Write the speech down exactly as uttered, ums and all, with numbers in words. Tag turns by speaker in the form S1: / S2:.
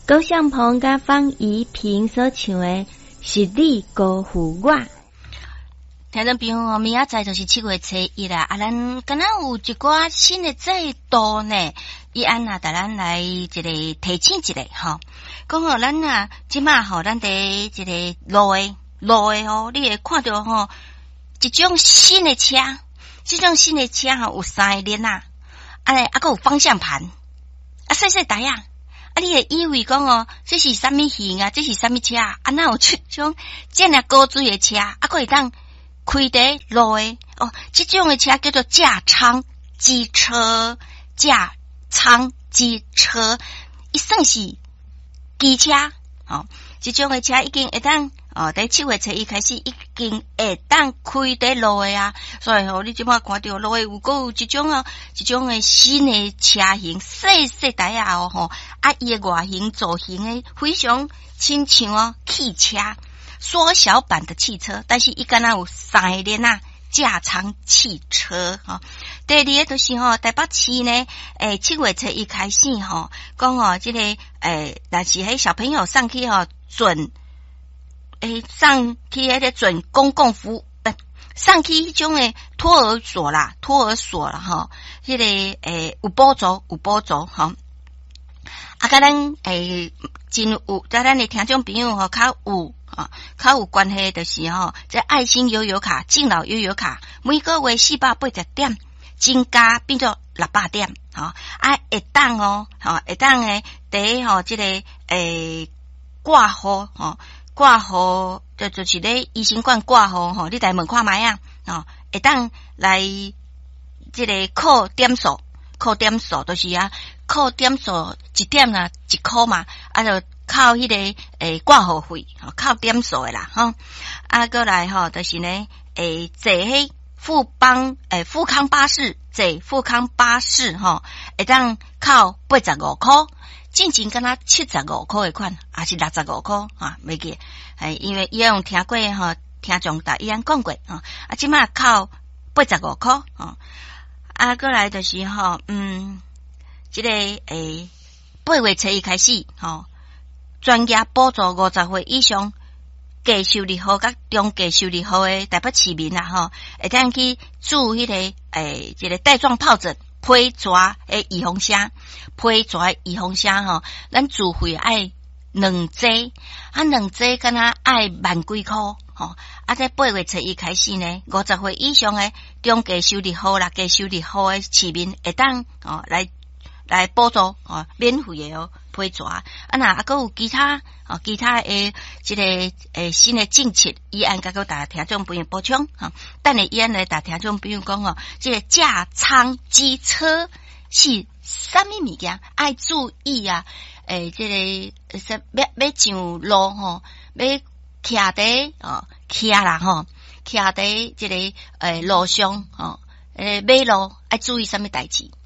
S1: 高相鹏甲方怡平所唱的是你辜负我。
S2: 听众朋友哦，明仔载就是七月初一啦，啊，咱敢若有一寡新的制度呢，伊安那带咱来一个提醒一下吼，讲哦，咱啊，即马吼，咱伫一个路诶路诶吼，你会看到吼，一种新的车，这种新的车吼有三个轮啊，啊咧，啊个有方向盘，啊细细台啊。啊！你会以为讲哦，这是啥物型啊？这是啥物车啊？啊，哪有这种这样高水的车？啊，可以当开在路的哦。这种的车叫做驾舱机车，驾舱机车，伊算是机车哦。这种的车已经会当哦，在七月初一开始已经会当开在路的啊。所以哦，你即摆看到路的有个有一种哦，一种的新的车型，细细台啊哦吼。啊，伊个外形造型诶非常亲像哦汽车，缩小版的汽车，但是伊敢若有三个轮啊，驾舱汽车吼、哦。第二个就是吼、哦，台北市呢，诶七月初一开始吼，讲哦，即、這個诶，但是迄小朋友上去吼、哦、准，诶上去迄个准公共服务，呃、上去迄种诶托儿所啦，托儿所啦吼，迄、那个诶有补助有补助吼。啊，甲咱诶，真有，甲咱诶听众朋友吼，较有啊，较有关系就是吼，这爱心悠游卡、敬老悠游卡，每个月四百八十点，增加变做六百点，吼、哦、啊，会当哦，吼、哦、会当诶，第一吼，即、這個诶挂号吼，挂号就就是咧医生馆挂号吼，你来问看卖啊，哦，会当来即个扣点数，扣点数就是啊。扣点数一点啦，一箍嘛，啊就靠迄、那个诶挂号费，靠点数诶啦，吼，啊过来吼，就是呢，诶坐迄富邦诶富康巴士，坐富康巴士吼，会当靠八十五箍，进前敢若七十五箍诶款，还是六十五箍啊？袂记，诶，因为伊用听过吼，听众大伊安讲过啊，啊即马靠八十五箍哦，啊过来就是吼，嗯。这个诶，八月初一开始，吼，专业补助五十岁以上低收入户甲中低收入户诶台北市民啦，吼，会当去注迄、那个诶，这个带状疱疹皮蛇诶预防针，皮蛇预防针吼，咱自费爱两剂，啊两剂敢若爱万几箍，吼，啊在八月初一开始呢，五十岁以上诶中低收入户啦，低收入户诶市民会当哦来。来补助哦，免费的哦，批蛇啊，那啊，还有其他哦，其他诶，这个诶新的政策，伊安甲个大家听众朋友补充哈。等下伊安来大听众朋友讲哦，这个驾舱机车是啥物物件？爱注意啊！诶，这个说要要上路吼，要徛伫哦，徛啦吼，徛伫这个诶路上哦，诶马路爱注意啥物代志？